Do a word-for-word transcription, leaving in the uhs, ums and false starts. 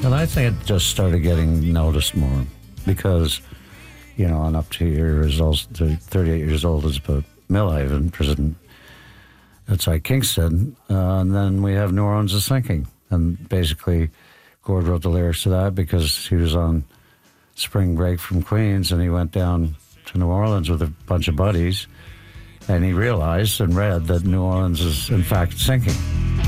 And I think it just started getting noticed more because, you know, I'm up to years old, to thirty-eight years old is about Millhaven prison outside Kingston. Uh, and then we have New Orleans is Sinking. And basically, Gord wrote the lyrics to that because he was on spring break from Queens and he went down to New Orleans with a bunch of buddies and he realized and read that New Orleans is in fact sinking.